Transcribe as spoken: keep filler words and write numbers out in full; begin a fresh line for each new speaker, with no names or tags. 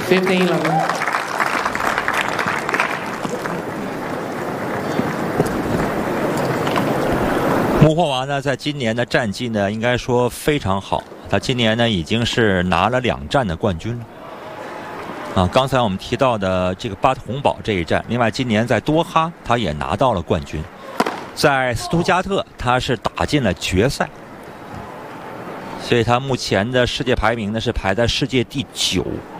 fifteen eleven。
穆霍娃呢，在今年的战绩呢，应该说非常好。他今年呢，已经是拿了两站的冠军了。啊，刚才我们提到的这个巴特洪堡这一站，另外今年在多哈他也拿到了冠军，在斯图加特他是打进了决赛，所以他目前的世界排名呢是排在世界第九。